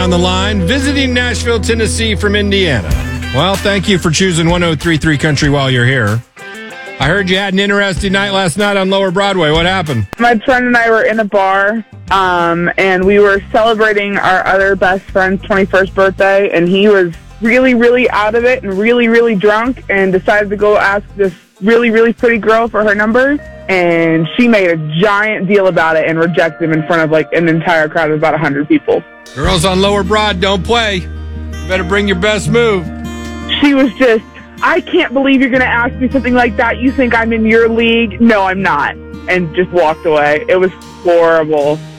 on the line, visiting Nashville, Tennessee from Indiana. Well, thank you for choosing 103.3 Country while you're here. I heard you had an interesting night last night on Lower Broadway. What happened? My friend and I were in a bar, and we were celebrating our other best friend's 21st birthday, and he was really, really out of it and really, really drunk and decided to go ask this really, really pretty girl for her number, and she made a giant deal about it and rejected him in front of like an entire crowd of about 100 people. Girls on Lower Broad don't play. You better bring your best move. She was just, I can't believe you're going to ask me something like that. You think I'm in your league? No, I'm not. And just walked away. It was horrible.